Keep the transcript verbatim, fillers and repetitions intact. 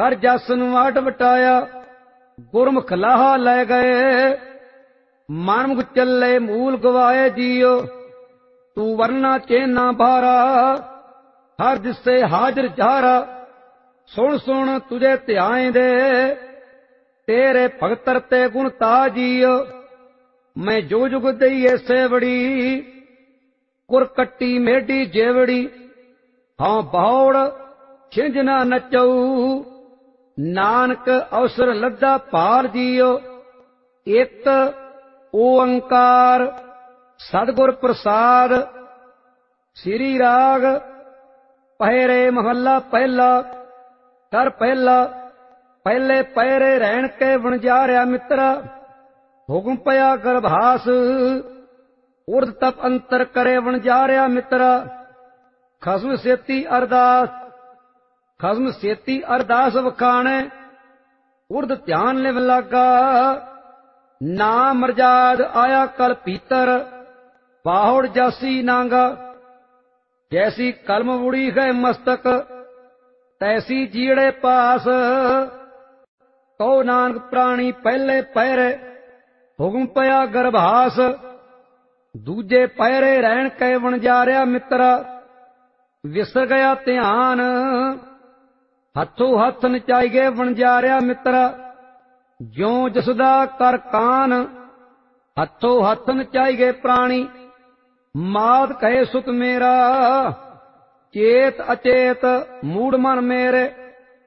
हर जस नूं आट वटाया, गुरमुख लाहा लै गए। मनमुख चले मूल गवाए जियो, तू वरना चेना भारा। हर दिसे हाजिर जारा, सुन सुन तुझे ध्याएं दे। तेरे भगतर ते गुण ताजियो, मैं जो जुग दईए सेवड़ी। कुर कट्टी मेडी जेवड़ी, हाँ बाउड़ छिंज ना नचऊ। नानक अवसर लद्दा पाल जियो, एक ओंकार सतगुर प्रसाद। श्री राग पहिरे महला पहला। कर पहला पहले पैरे रहन के वणजारिया मित्रा। हुक्म पया गर्भास, उर्द तप अंतर करे वणजारिया मित्रा। खसम सेती अरदास, खसम सेती अरदास वखाणे। उर्द ध्यान लिव लागा, नाम मरजाद आया कल भीतर। बाहुड़ जासी नांगा, जैसी कलम उड़ी गए मस्तक, तैसी जीड़े पास। तो नानक प्राणी पहले पैरे, हुक्म पया गर्भास। दूजे पैरे रहन के वणजारिया मित्रा। विसर गया ध्यान, हथों हथ नचाई गए वणजारिया मित्रा। ज्यों जसदा कर कान, हथों हथ नचाई गए प्राणी। मात कहे सुत मेरा, चेत अचेत मूड मन मेरे।